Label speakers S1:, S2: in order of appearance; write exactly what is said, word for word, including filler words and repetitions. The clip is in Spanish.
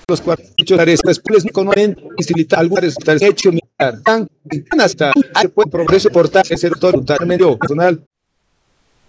S1: los cuartos después no conocen facilitar algún resultado hecho militar tan hasta al progreso portal ese sector totalmente personal